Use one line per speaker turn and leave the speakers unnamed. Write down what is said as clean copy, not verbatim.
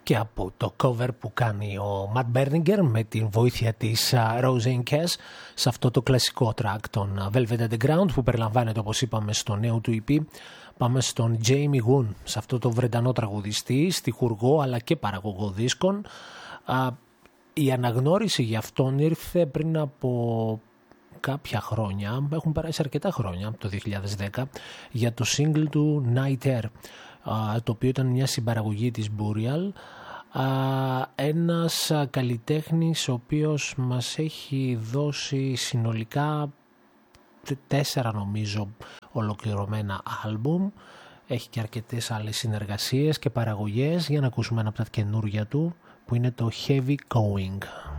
και από το cover που κάνει ο Matt Berninger με την βοήθεια της Rosie Kess σε αυτό το κλασικό track των Velvet Underground που περιλαμβάνεται, όπως είπαμε, στο νέο του EP. Πάμε στον Jamie Woon, σε αυτό το Βρετανό τραγουδιστή, στιχουργό αλλά και παραγωγό δίσκων. Η αναγνώριση για αυτόν ήρθε πριν από κάποια χρόνια, έχουν περάσει αρκετά χρόνια, από το 2010, για το single του Night Air, το οποίο ήταν μια συμπαραγωγή της Burial, ένας καλλιτέχνης ο οποίος μας έχει δώσει συνολικά 4 νομίζω ολοκληρωμένα άλμπουμ, έχει και αρκετές άλλες συνεργασίες και παραγωγές. Για να ακούσουμε ένα από τα καινούργια του που είναι το Heavy Going.